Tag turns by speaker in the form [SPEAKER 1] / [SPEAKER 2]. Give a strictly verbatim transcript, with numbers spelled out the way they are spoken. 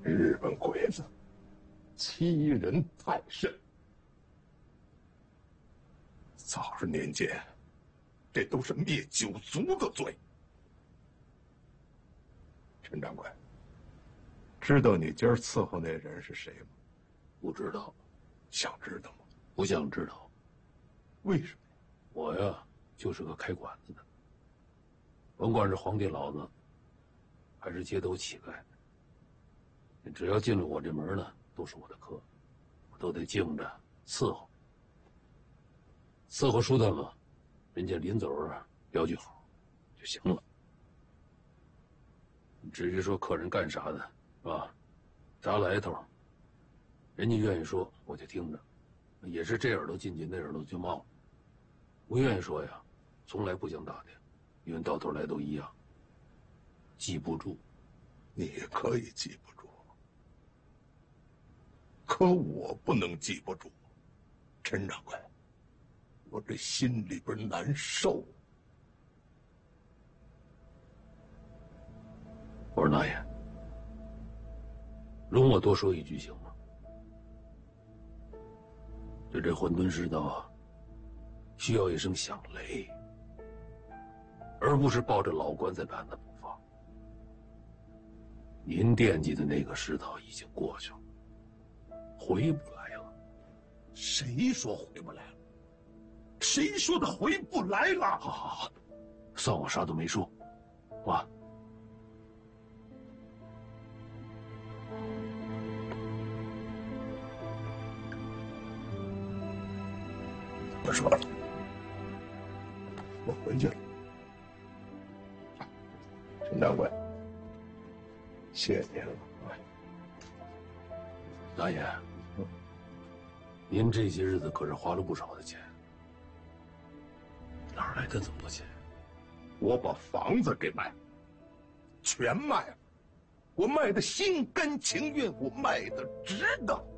[SPEAKER 1] 日本鬼子欺人太甚。早日年间，这都是灭九族的罪。陈长官，知道你今儿伺候那人是谁吗？
[SPEAKER 2] 不知道。
[SPEAKER 1] 想知道吗？
[SPEAKER 2] 不想知道。
[SPEAKER 1] 为什么？
[SPEAKER 2] 我呀，就是个开馆子的，甭管是皇帝老子，还是街头乞丐，只要进了我这门呢，都是我的客，我都得敬着伺候。伺候舒坦了，人家临走啊标句好就行了。至于说客人干啥的，是吧？啥来头，人家愿意说我就听着，也是这耳朵进去那耳朵就冒。不愿意说呀，从来不想打听，因为到头来都一样，记不住。
[SPEAKER 1] 你可以记不住，可我不能记不住。陈长官，我这心里边难受。
[SPEAKER 2] 我说大爷，容我多说一句行吗？就这混沌世道啊，需要一声响雷，而不是抱着老棺材板子不放。您惦记的那个世道已经过去了，回不来了。
[SPEAKER 1] 谁说回不来了？谁说的回不来了？
[SPEAKER 2] 好好好，算我啥都没说，哇。
[SPEAKER 1] 不说了，我回去了。陈长官，谢谢您了。
[SPEAKER 2] 大爷，您这些日子可是花了不少的钱，哪儿来的这么多钱？
[SPEAKER 1] 我把房子给卖了，全卖了，我卖的心甘情愿，我卖的值得。